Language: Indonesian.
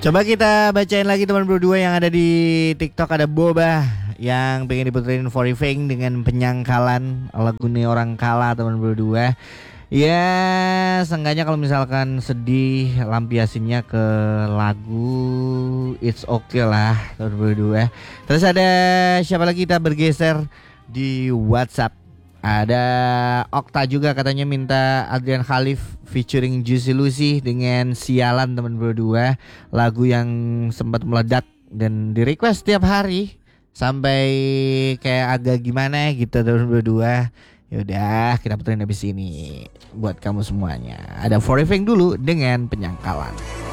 Coba kita bacain lagi teman berdua yang ada di TikTok. Ada Boba yang pengen diputerin For Living dengan Penyangkalan, lagunya Orang Kala teman berdua. Ya, seenggaknya kalau misalkan sedih lampiasinnya ke lagu It's Okay lah teman berdua. Terus ada siapa lagi, kita bergeser di WhatsApp. Ada Okta juga katanya minta Adrian Khalif featuring Juicy Lucy dengan Sialan teman berdua. Lagu yang sempat meledak dan di request setiap hari sampai kayak agak gimana gitu teman berdua. Yaudah kita puterin habis ini buat kamu semuanya. Ada For Living dulu dengan Penyangkalan.